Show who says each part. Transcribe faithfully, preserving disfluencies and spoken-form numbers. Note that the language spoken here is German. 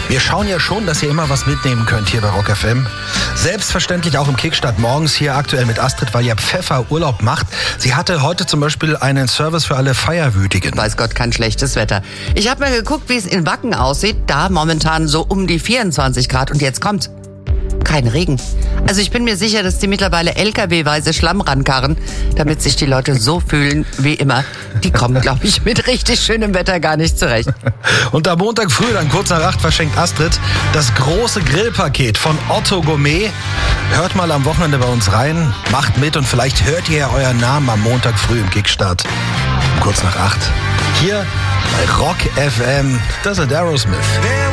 Speaker 1: Wir schauen ja schon, dass ihr immer was mitnehmen könnt hier bei Rock F M. Selbstverständlich auch im Kickstart morgens hier aktuell mit Astrid, weil ja Pfeffer Urlaub macht. Sie hatte heute zum Beispiel einen Service für alle Feierwütigen.
Speaker 2: Weiß Gott, kein schlechtes Wetter. Ich habe mal geguckt, wie es in Wacken aussieht. Da momentan so um die vierundzwanzig Grad und jetzt kommt kein Regen. Also ich bin mir sicher, dass die mittlerweile L K W-weise Schlamm rankarren, damit sich die Leute so fühlen wie immer. Die kommen, glaube ich, mit richtig schönem Wetter gar nicht zurecht.
Speaker 1: Und am Montag früh, dann kurz nach acht, verschenkt Astrid das große Grillpaket von Otto Gourmet. Hört mal am Wochenende bei uns rein, macht mit und vielleicht hört ihr ja euren Namen am Montag früh im Kickstart. Um kurz nach acht. Hier bei Rock F M. Das ist Aerosmith.